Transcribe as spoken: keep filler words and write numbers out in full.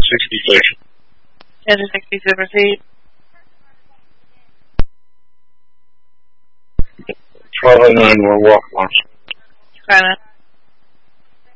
sixty feet. ten to sixty-seven feet. twelve oh nine, we're walk launch. Kinda.